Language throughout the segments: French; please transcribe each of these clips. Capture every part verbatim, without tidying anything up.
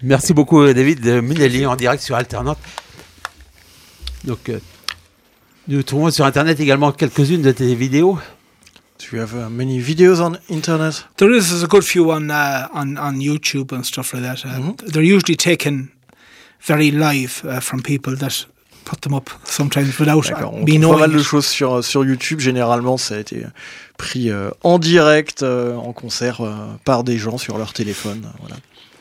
Merci beaucoup, David Munnelly, en direct sur Alternate. Donc, euh, nous trouvons sur Internet également quelques-unes de tes vidéos. Do you have uh, many videos on internet? There is there's a good few on uh, on on YouTube and stuff like that. Uh, mm-hmm. They're usually taken very live uh, from people that put them up sometimes without me knowing. Pas mal de choses sur sur YouTube. Généralement, ça a été pris euh, en direct, euh, en concert euh, par des gens sur leur téléphone. Voilà.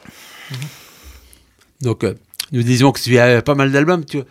Mm-hmm. Donc, euh, nous disions que tu as pas mal d'albums. Tu,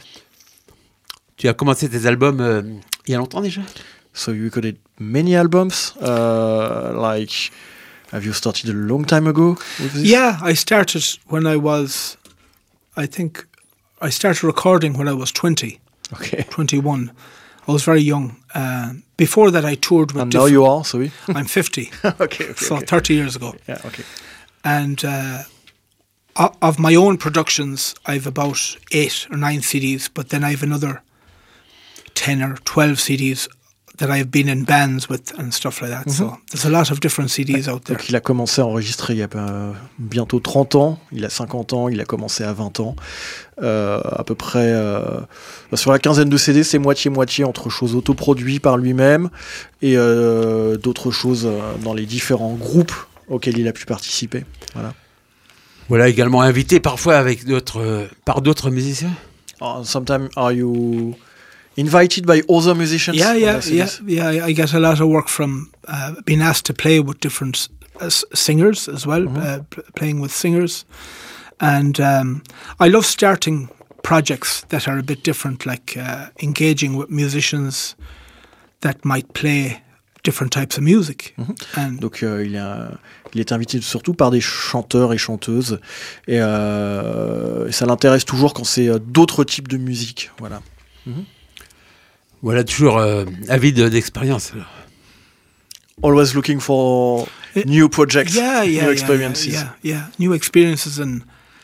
tu as commencé tes albums euh, il y a longtemps déjà. So you recorded many albums, uh, like, have you started a long time ago with this? Yeah, I started when I was, I think, I started recording when I was twenty, okay. twenty-one. I was very young. Uh, before that I toured with And now you are, sorry? I'm fifty, okay, okay, so okay. thirty years ago. Yeah, okay. And uh, of my own productions, I've about eight or nine C Ds, but then I have another ten or twelve C Ds that I've been in bands with and stuff like that. Mm-hmm. So there's a lot of different C Ds out there. Donc il a commencé à enregistrer il y a euh, bientôt trente ans, il a cinquante ans, il a commencé à vingt ans. Euh, à peu près euh, sur la quinzaine de C D, c'est moitié-moitié entre choses autoproduites par lui-même et euh, d'autres choses dans les différents groupes auxquels il a pu participer. Voilà. Voilà, également invité parfois avec d'autres, euh, par d'autres musiciens. Uh, sometimes are you invited by other musicians? Yeah, yeah, yeah, yeah. I get a lot of work from uh, being asked to play with different uh, singers as well, mm-hmm. uh, p- playing with singers. And um, I love starting projects that are a bit different, like uh, engaging with musicians that might play different types of music. Mm-hmm. And Donc euh, il, a, il est invité surtout par des chanteurs et chanteuses, et, euh, et ça l'intéresse toujours quand c'est euh, d'autres types de musique. Voilà. Mm-hmm. Voilà, toujours euh, avide d'expérience. Alors. Always looking for it, new projects, yeah, yeah, new experiences. Yeah, yeah, yeah, new experiences, and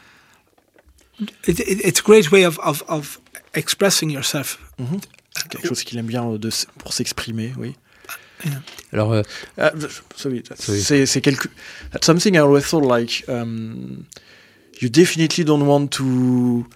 it, it, it's a great way of, of, of expressing yourself. Mm-hmm. C'est quelque chose qu'il aime bien de, pour s'exprimer, oui. Yeah. Alors, euh, uh, sorry, sorry. C'est, c'est quelque. That's something I always thought like um, you definitely don't want to.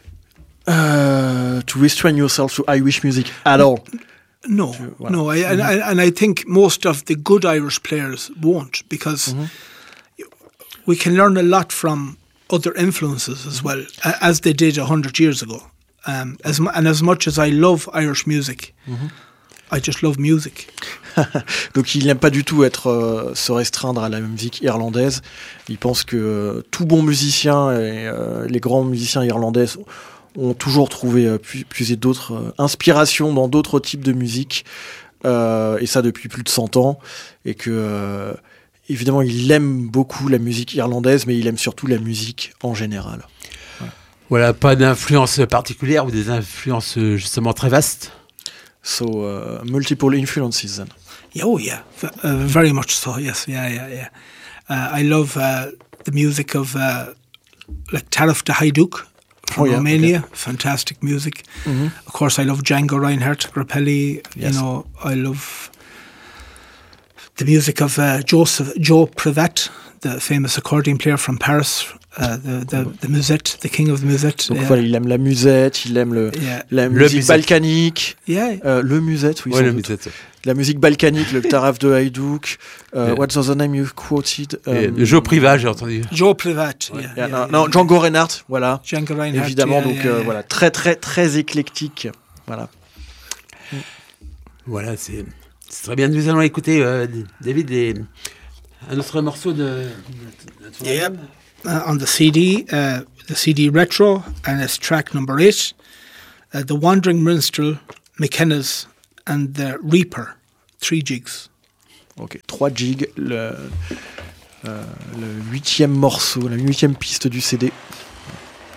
Uh, to restrain yourself to Irish music at all. No, to, well, no, I, mm-hmm. and, I, and I think most of the good Irish players won't, because mm-hmm. we can learn a lot from other influences as well, as they did a hundred years ago. Um, as and as much as I love Irish music, mm-hmm. I just love music. Donc il n'aime pas du tout être euh, se restreindre à la musique irlandaise. Il pense que euh, tout bon musicien et euh, les grands musiciens irlandais ont toujours trouvé euh, plus, plus et d'autres euh, inspirations dans d'autres types de musique, euh, et ça depuis plus de cent ans, et que euh, évidemment il aime beaucoup la musique irlandaise, mais il aime surtout la musique en général. Voilà, voilà, pas d'influence particulière ou des influences justement très vastes. So uh, multiple influences then. Yeah, oh yeah, v- uh, very much so. Yes, yeah, yeah, yeah. Uh, I love uh, the music of uh, like Taras the Hajduk from oh, yeah, Romania. Okay. Fantastic music. Mm-hmm. Of course, I love Django Reinhardt, Grappelli. Yes. You know, I love the music of uh, Joseph Joe Privat, the famous accordion player from Paris. Uh, the, the, the musette, the king of the musette. Donc yeah. voilà, il aime la musette, il aime le, yeah. la le musique musette. balkanique. Yeah. Euh, le musette, oui. Ouais, le musette. La musique balkanique, le Taras de Hajduk. Uh, yeah. What's the other name you quoted? Um, Joe Privat, j'ai entendu. Joe Privat, ouais. yeah, yeah, yeah, non, yeah, non yeah. Django Reinhardt, voilà. Django Reinhardt, évidemment, yeah, donc yeah, euh, yeah. voilà, très très très éclectique, voilà. Voilà, c'est, c'est très bien. Nous allons écouter euh, David les, un autre morceau de. de, de yeah. Album. Uh, on the C D, uh, the C D Retro, and it's track number eight, uh, The Wandering Minstrel, McKenna's, and the Reaper, three jigs. Ok, trois jigs, le, euh, le huitième morceau, la huitième piste du C D.